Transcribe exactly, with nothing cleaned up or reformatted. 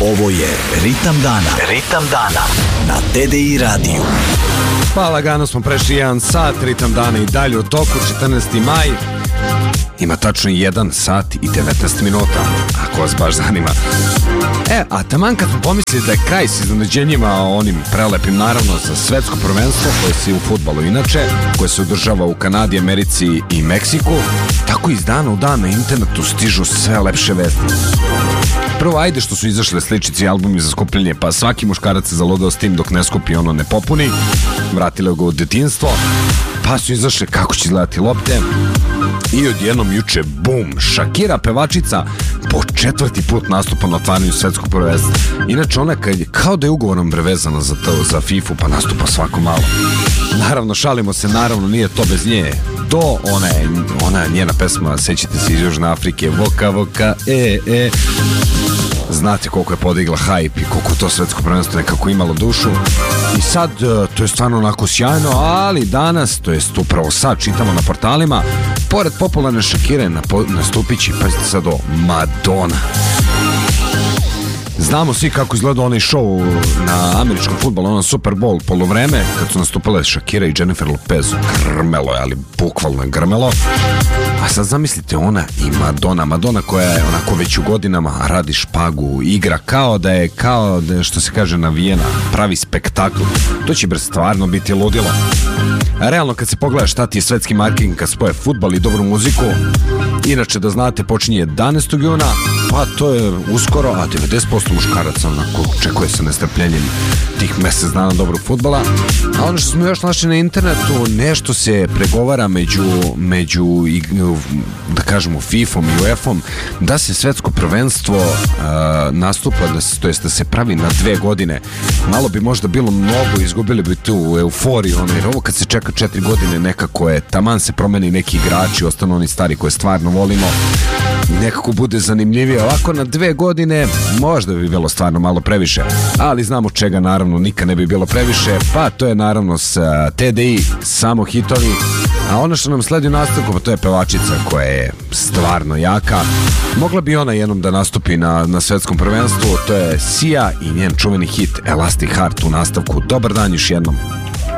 Ovo je Ritam dana. Ritam dana na T D I radiju. Pa lagano smo prešli jedan sat, Ritam dana i dalje u toku, četrnaesti maj. Ima tačno jedan sat i devetnaest minuta, ako vas baš zanima. E, a taman kad smo pomislili da je kraj s iznenađenjima onim prelepim, naravno, za svetsko prvenstvo koje se u fudbalu inače, koje se održava u Kanadi, Americi i Meksiku, tako iz dana u dan na internetu stižu sve lepše vesti. Prvo, ajde što su izašle sličici albumi za skupljanje, pa svaki muškarac se zaludao s tim dok ne skupi ono ne popuni, vratile ga u detinjstvo, pa su izašle kako će izgledati lopte. I odjednom juče, bum, Shakira, pevačica, po četvrti put nastupa na otvaranju svetskog prvenstva. Inače, ona kad je, kao da je ugovorom brevezana za, to, za FIFA, pa nastupa svako malo. Naravno, šalimo se, naravno, nije to bez nje. To, ona je, ona je njena pesma, sećate se iz Južne Afrike, Voka, Voka, e, e. Znate koliko je podigla hype i koliko to svetsko prvenstvo nekako imalo dušu. I sad, to je stvarno onako sjajno, ali danas, to jest upravo sad, čitamo na portalima, pored popularne Shakire nastupit će, pazite sad o, Madonna. Znamo svi kako izgleda onaj show na američkom fudbalu, ono Super Bowl poluvreme, kad su nastupile Shakira i Jennifer Lopez. Grmelo je, ali bukvalno je grmelo. A sad zamislite ona i Madonna, Madonna koja je onako već u godinama radi špagu, igra kao da je, kao da je, što se kaže, navijena, pravi spektakl. To će bre stvarno biti ludilo. A realno kad se pogleda šta ti je svetski marketing kad spoje fudbal i dobru muziku, inače da znate počinje jedanaestog juna, pa to je uskoro, a devedeset posto muškaraca onako očekuje sa nestrpljenjem tih mesec dana dobrog fudbala. A ono što smo još našli na internetu, nešto se pregovara među, među da kažemo FIFA-om i UEFA-om, da se svetsko prvenstvo uh, nastupa, da se, to jest da se pravi na dve godine. Malo bi možda bilo mnogo, izgubili bi tu euforiju, ono, jer ovo kad se čeka četiri godine nekako je, taman se promeni neki igrači, ostanu oni stari koje stvarno volimo, nekako bude zanimljivije. Ovako na dve godine možda bi bilo stvarno malo previše, ali znamo čega naravno nikad ne bi bilo previše, pa to je naravno s T D I, samo hitovi. A ono što nam sledi u nastavku, pa to je pevačica koja je stvarno jaka. Mogla bi ona jednom da nastupi na, na svetskom prvenstvu, to je Sia i njen čuveni hit Elastic Heart u nastavku. Dobar dan još jednom.